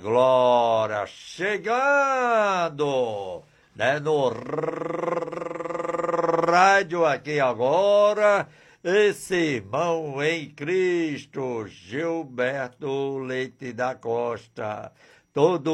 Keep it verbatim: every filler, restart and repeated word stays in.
Glória, chegando, né, no rádio aqui agora, esse irmão em Cristo, Gilberto Leite da Costa, todo